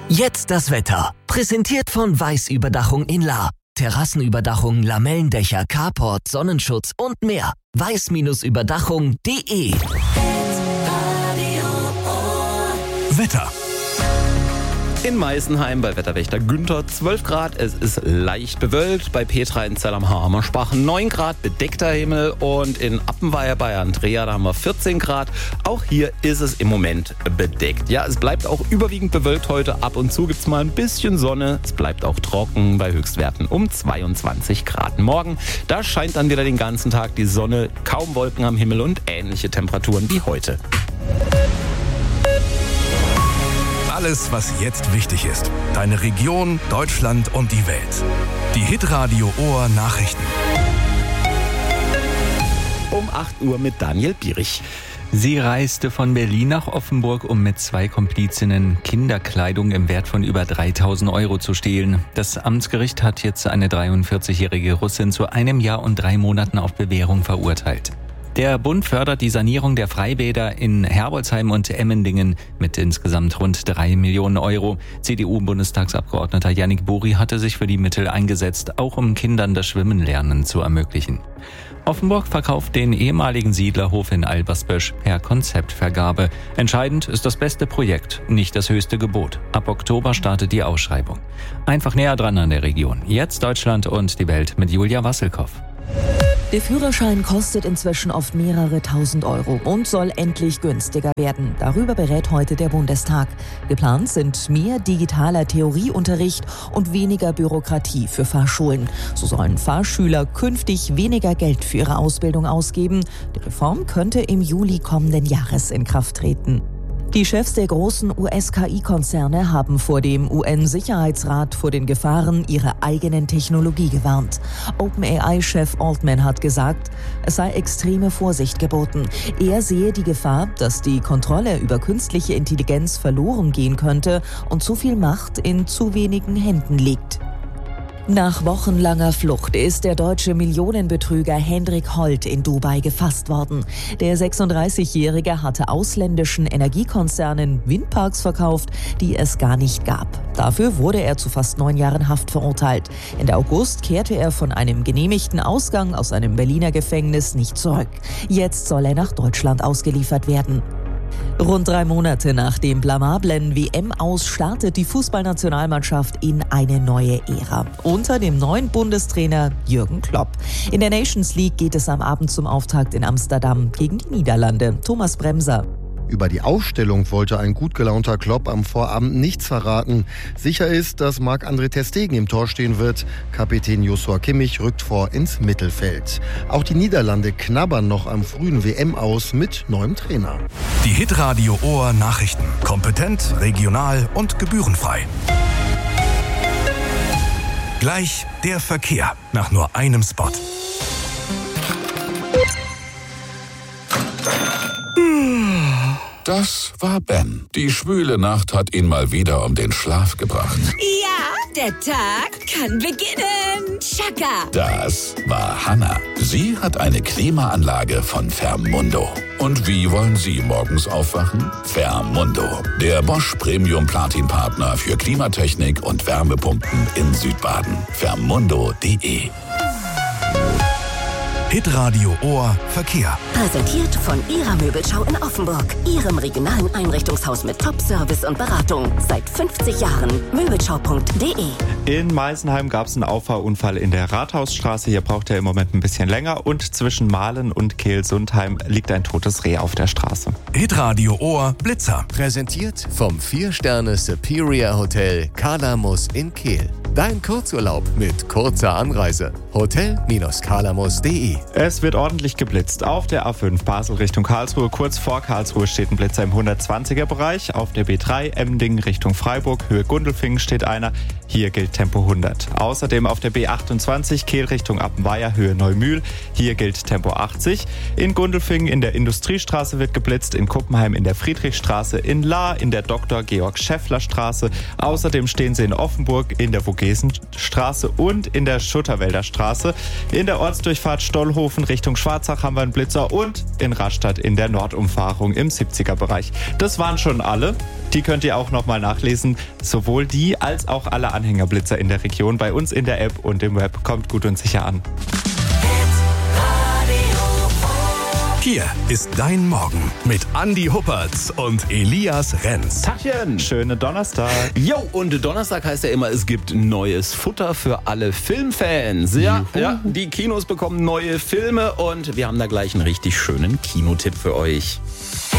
Jetzt das Wetter. Präsentiert von Weiß Überdachung in Lahr. Terrassenüberdachung, Lamellendächer, Carport, Sonnenschutz und mehr. weiß-überdachung.de. Wetter. In Meisenheim bei Wetterwächter Günther 12 Grad, es ist leicht bewölkt. Bei Petra in Zell am Hammersbach 9 Grad, bedeckter Himmel. Und in Appenweier bei Andrea, da haben wir 14 Grad. Auch hier ist es im Moment bedeckt. Ja, es bleibt auch überwiegend bewölkt heute. Ab und zu gibt es mal ein bisschen Sonne. Es bleibt auch trocken bei Höchstwerten um 22 Grad. Morgen, da scheint dann wieder den ganzen Tag die Sonne, kaum Wolken am Himmel und ähnliche Temperaturen wie heute. Alles, was jetzt wichtig ist. Deine Region, Deutschland und die Welt. Die Hitradio Ohr Nachrichten. Um 8 Uhr mit Daniel Bierich. Sie reiste von Berlin nach Offenburg, um mit 2 Komplizinnen Kinderkleidung im Wert von über 3.000 Euro zu stehlen. Das Amtsgericht hat jetzt eine 43-jährige Russin zu 1 Jahr und 3 Monaten auf Bewährung verurteilt. Der Bund fördert die Sanierung der Freibäder in Herbolzheim und Emmendingen mit insgesamt rund 3 Millionen Euro. CDU-Bundestagsabgeordneter Yannick Buri hatte sich für die Mittel eingesetzt, auch um Kindern das Schwimmenlernen zu ermöglichen. Offenburg verkauft den ehemaligen Siedlerhof in Albersbösch per Konzeptvergabe. Entscheidend ist das beste Projekt, nicht das höchste Gebot. Ab Oktober startet die Ausschreibung. Einfach näher dran an der Region. Jetzt Deutschland und die Welt mit Julia Wasselkoff. Der Führerschein kostet inzwischen oft mehrere tausend Euro und soll endlich günstiger werden. Darüber berät heute der Bundestag. Geplant sind mehr digitaler Theorieunterricht und weniger Bürokratie für Fahrschulen. So sollen Fahrschüler künftig weniger Geld für ihre Ausbildung ausgeben. Die Reform könnte im Juli kommenden Jahres in Kraft treten. Die Chefs der großen US-KI-Konzerne haben vor dem UN-Sicherheitsrat vor den Gefahren ihrer eigenen Technologie gewarnt. OpenAI-Chef Altman hat gesagt, es sei extreme Vorsicht geboten. Er sehe die Gefahr, dass die Kontrolle über künstliche Intelligenz verloren gehen könnte und zu viel Macht in zu wenigen Händen liegt. Nach wochenlanger Flucht ist der deutsche Millionenbetrüger Hendrik Holt in Dubai gefasst worden. Der 36-Jährige hatte ausländischen Energiekonzernen Windparks verkauft, die es gar nicht gab. Dafür wurde er zu fast 9 Jahren Haft verurteilt. Ende August kehrte er von einem genehmigten Ausgang aus einem Berliner Gefängnis nicht zurück. Jetzt soll er nach Deutschland ausgeliefert werden. Rund 3 Monate nach dem blamablen WM-Aus startet die Fußballnationalmannschaft in eine neue Ära. Unter dem neuen Bundestrainer Jürgen Klopp. In der Nations League geht es am Abend zum Auftakt in Amsterdam gegen die Niederlande. Thomas Bremser. Über die Aufstellung wollte ein gut gelaunter Klopp am Vorabend nichts verraten. Sicher ist, dass Marc-André ter Stegen im Tor stehen wird. Kapitän Joshua Kimmich rückt vor ins Mittelfeld. Auch die Niederlande knabbern noch am frühen WM-Aus mit neuem Trainer. Die Hitradio Ohr Nachrichten. Kompetent, regional und gebührenfrei. Gleich der Verkehr nach nur einem Spot. Das war Ben. Die schwüle Nacht hat ihn mal wieder um den Schlaf gebracht. Ja, der Tag kann beginnen. Chaka. Das war Hannah. Sie hat eine Klimaanlage von Fermundo. Und wie wollen Sie morgens aufwachen? Fermundo, der Bosch Premium Platin Partner für Klimatechnik und Wärmepumpen in Südbaden. Fermundo.de. Hitradio Ohr Verkehr. Präsentiert von Ihrer Möbelschau in Offenburg. Ihrem regionalen Einrichtungshaus mit Top-Service und Beratung. Seit 50 Jahren. Möbelschau.de. In Meisenheim gab es einen Auffahrunfall in der Rathausstraße. Hier braucht er im Moment ein bisschen länger. Und zwischen Mahlen und Kehl-Sundheim liegt ein totes Reh auf der Straße. Hitradio Ohr Blitzer. Präsentiert vom 4-Sterne Superior Hotel Kalamus in Kehl. Dein Kurzurlaub mit kurzer Anreise. Hotel-kalamus.de. Es wird ordentlich geblitzt. Auf der A5 Basel Richtung Karlsruhe. Kurz vor Karlsruhe steht ein Blitzer im 120er-Bereich. Auf der B3 Emmendingen Richtung Freiburg, Höhe Gundelfingen steht einer. Hier gilt Tempo 100. Außerdem auf der B28 Kehl Richtung Appenweier, Höhe Neumühl. Hier gilt Tempo 80. In Gundelfingen in der Industriestraße wird geblitzt. In Kuppenheim in der Friedrichstraße. In Lahr in der Dr. Georg Schäffler Straße. Außerdem stehen sie in Offenburg in der Vogel Vogesen-Straße und in der Schutterwälder Straße. In der Ortsdurchfahrt Stollhofen Richtung Schwarzach haben wir einen Blitzer und in Rastatt in der Nordumfahrung im 70er-Bereich. Das waren schon alle. Die könnt ihr auch nochmal nachlesen. Sowohl die als auch alle Anhängerblitzer in der Region bei uns in der App und im Web. Kommt gut und sicher an. Hier ist dein Morgen mit Andi Huppertz und Elias Renz. Tachchen. Schöne Donnerstag. Jo, und Donnerstag heißt ja immer, es gibt neues Futter für alle Filmfans. Ja, die Kinos bekommen neue Filme und wir haben da gleich einen richtig schönen Kinotipp für euch.